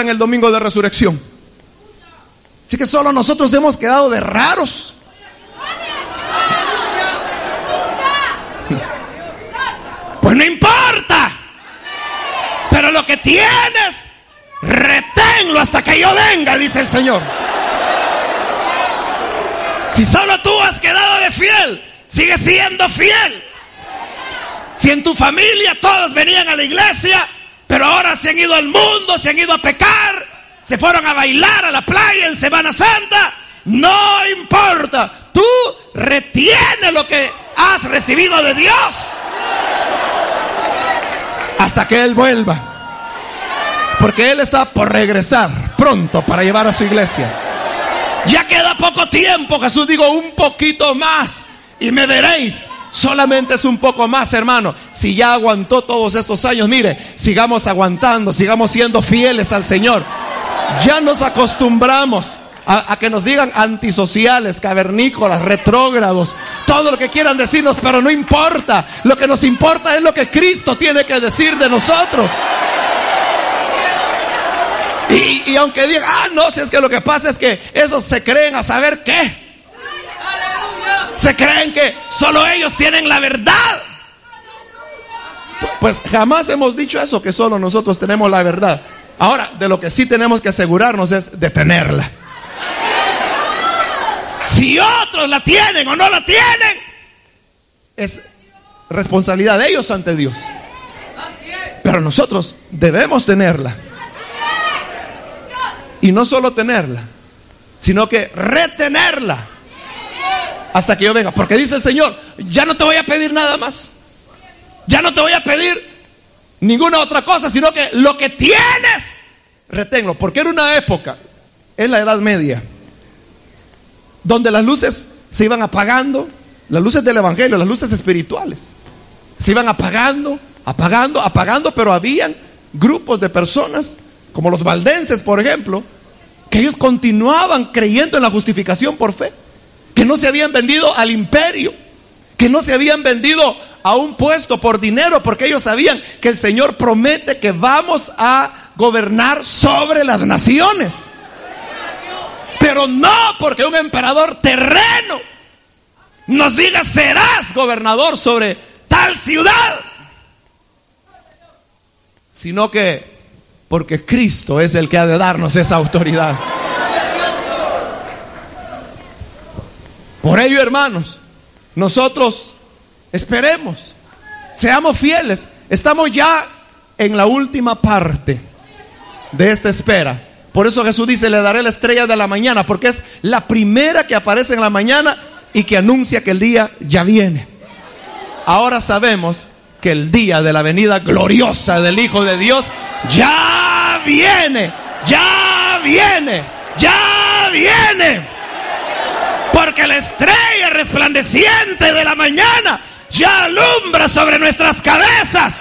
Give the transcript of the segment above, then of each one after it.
celebran el domingo de resurrección. Así que solo nosotros hemos quedado de raros. Pues no importa. Pero lo que tienes, reténlo hasta que yo venga, dice el Señor. Si solo tú has quedado de fiel, sigue siendo fiel. Si en tu familia todos venían a la iglesia, pero ahora se han ido al mundo, se han ido a pecar, se fueron a bailar a la playa en Semana Santa, no importa. Tú retienes lo que has recibido de Dios hasta que Él vuelva. Porque Él está por regresar pronto para llevar a su iglesia. Ya queda poco tiempo, Jesús dijo, un poquito más y me veréis. Solamente es un poco más, hermano. Si ya aguantó todos estos años, mire, sigamos aguantando, sigamos siendo fieles al Señor. Ya nos acostumbramos a que nos digan antisociales, cavernícolas, retrógrados, todo lo que quieran decirnos, pero no importa. Lo que nos importa es lo que Cristo tiene que decir de nosotros. Y aunque digan, no, si es que lo que pasa es que esos se creen a saber qué. Se creen que solo ellos tienen la verdad. Pues jamás hemos dicho eso, que solo nosotros tenemos la verdad. Ahora, de lo que sí tenemos que asegurarnos es de tenerla. Si otros la tienen o no la tienen, es responsabilidad de ellos ante Dios. Pero nosotros debemos tenerla. Y no solo tenerla, sino que retenerla hasta que yo venga. Porque dice el Señor, ya no te voy a pedir nada más. Ya no te voy a pedir ninguna otra cosa, sino que lo que tienes, reténlo. Porque era una época, en la Edad Media, donde las luces se iban apagando, las luces del Evangelio, las luces espirituales, se iban apagando, pero habían grupos de personas, como los valdenses, por ejemplo, que ellos continuaban creyendo en la justificación por fe, que no se habían vendido al imperio, que no se habían vendido a un puesto por dinero, porque ellos sabían que el Señor promete que vamos a gobernar sobre las naciones. Pero no porque un emperador terreno nos diga serás gobernador sobre tal ciudad, sino que porque Cristo es el que ha de darnos esa autoridad. Por ello, hermanos, nosotros esperemos, seamos fieles. Estamos ya en la última parte de esta espera. Por eso Jesús dice, le daré la estrella de la mañana, porque es la primera que aparece en la mañana y que anuncia que el día ya viene. Ahora sabemos que el día de la venida gloriosa del Hijo de Dios ya viene, ya viene, ya viene. Porque la estrella resplandeciente de la mañana ya alumbra sobre nuestras cabezas.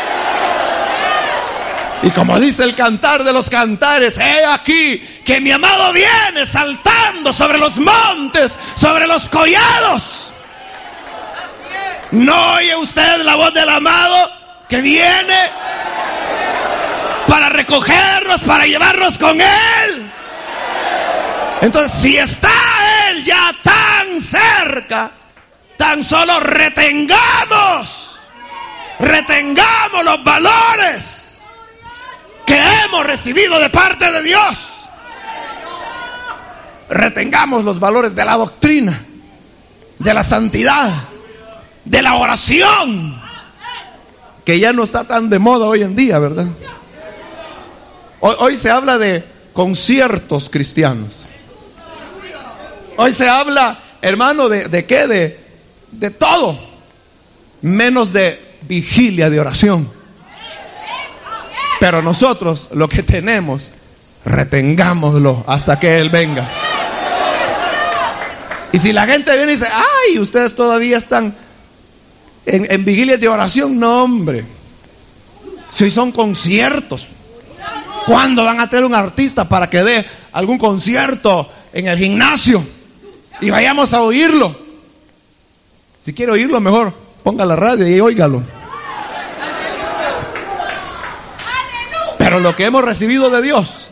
Y como dice el Cantar de los Cantares, he aquí que mi amado viene saltando sobre los montes, sobre los collados. ¿No oye usted la voz del amado que viene para recogernos, para llevarnos con Él? Entonces, si está Él ya tan cerca, tan solo retengamos los valores que hemos recibido de parte de Dios. Retengamos los valores de la doctrina, de la santidad, de la oración, que ya no está tan de moda hoy en día, ¿verdad? Hoy se habla de conciertos cristianos. Hoy se habla, hermano, ¿de qué? De todo, menos de vigilia de oración. Pero nosotros lo que tenemos, retengámoslo hasta que Él venga. Y si la gente viene y dice, ay, ustedes todavía están en vigilias de oración, no, hombre. Si hoy son conciertos, ¿cuándo van a tener un artista para que dé algún concierto en el gimnasio y vayamos a oírlo? Si quiere oírlo, mejor ponga la radio y óigalo. Pero lo que hemos recibido de Dios